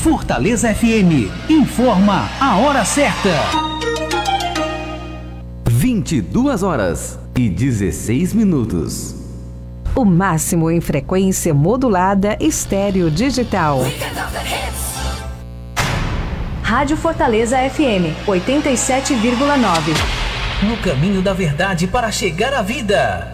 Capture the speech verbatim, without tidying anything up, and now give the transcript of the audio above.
Fortaleza F M informa a hora certa. vinte e duas horas e dezesseis minutos. O máximo em frequência modulada estéreo digital. Rádio Fortaleza F M oitenta e sete vírgula nove. No caminho da verdade para chegar à vida.